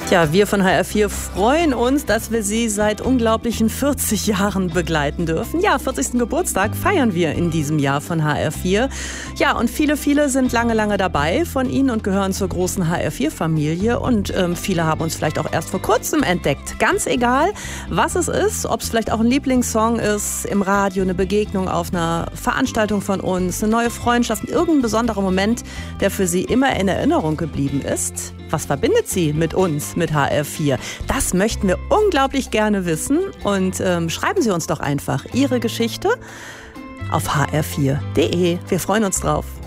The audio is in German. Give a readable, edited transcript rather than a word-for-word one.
Ja, wir von HR4 freuen uns, dass wir Sie seit unglaublichen 40 Jahren begleiten dürfen. Ja, 40. Geburtstag feiern wir in diesem Jahr von HR4. Ja, und viele sind lange dabei von Ihnen und gehören zur großen HR4-Familie. Und viele haben uns vielleicht auch erst vor kurzem entdeckt. Ganz egal, was es ist, ob es vielleicht auch ein Lieblingssong ist, im Radio, eine Begegnung auf einer Veranstaltung von uns, eine neue Freundschaft, irgendein besonderer Moment, der für Sie immer in Erinnerung geblieben ist. Was verbindet Sie mit uns, mit HR4? Das möchten wir unglaublich gerne wissen. Und schreiben Sie uns doch einfach Ihre Geschichte auf hr4.de. Wir freuen uns drauf.